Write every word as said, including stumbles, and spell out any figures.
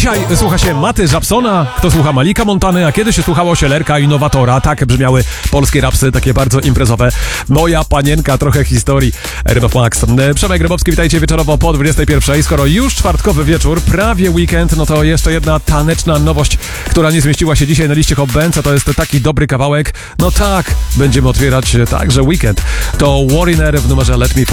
Dzisiaj słucha się Maty Żabsona, kto słucha Malika Montany, a kiedy się słuchało Sielerka i Nowatora. Tak brzmiały polskie rapsy, takie bardzo imprezowe. Moja panienka, trochę historii. R M F Max. Przemek Grabowski, witajcie wieczorowo po dwudziestej pierwszej. Skoro już czwartkowy wieczór, prawie weekend, no to jeszcze jedna taneczna nowość, która nie zmieściła się dzisiaj na liście Hot Dance, a to jest taki dobry kawałek. No tak, będziemy otwierać także weekend. To Wariner w numerze Let Me Fall.